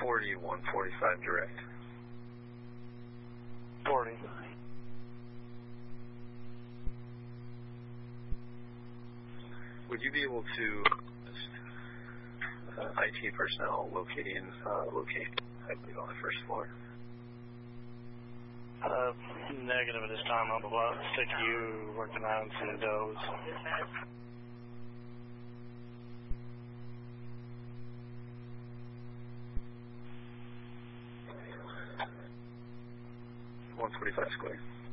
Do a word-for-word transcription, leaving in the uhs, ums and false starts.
forty, one forty-five direct. forty. Would you be able to uh, I T personnel locating uh, location, I believe, on the first floor? Uh, negative at this time. I'm about to stick you working around some does. one forty-five square.